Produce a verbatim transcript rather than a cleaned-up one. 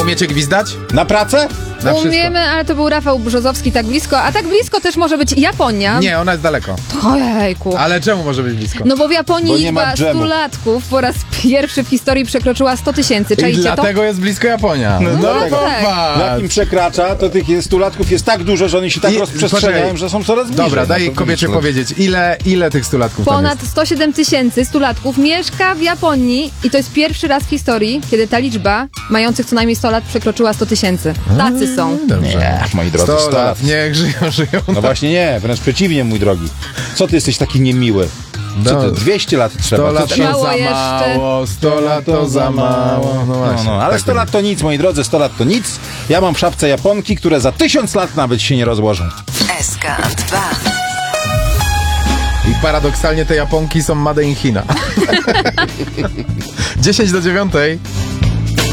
umiecie gwizdać? Na pracę? Na wszystko. Umiemy, ale to był Rafał Brzozowski tak blisko, a tak blisko też może być Japonia. Nie, ona jest daleko. Ojejku. Ale czemu może być blisko? No bo w Japonii Bo nie ma liczba dżemu. stulatków po raz pierwszy w historii przekroczyła sto tysięcy. I Czajcie to? dlatego jest blisko Japonia. No, no tak. popatrz. Jak im przekracza, to tych jest- stulatków jest tak dużo, że oni się tak I- rozprzestrzeniają, poczekaj. że są coraz bliżej. Dobra, daj No to kobiecie widzisz, no. powiedzieć, ile, ile tych stulatków tam Ponad jest? sto siedem tysięcy stulatków mieszka w Japonii i to jest pierwszy raz w historii, kiedy ta liczba mających co najmniej sto lat przekroczyła sto tysięcy. Tacy są. Dobrze. Nie, moi drodzy, sto sto lat, lat. niech żyją, żyją. No właśnie nie, wręcz przeciwnie, mój drogi. Co ty jesteś taki niemiły? Co No. ty, dwieście lat trzeba? sto Co lat ty- to Mało za jeszcze. mało, sto lat to za mało. No No, właśnie. no, ale tak sto lat to nic, moi drodzy, sto lat to nic. Ja mam w szafce Japonki, które za tysiąc lat nawet się nie rozłożą. S K dwa. I paradoksalnie te Japonki są made in China. dziesięć do dziewiątej.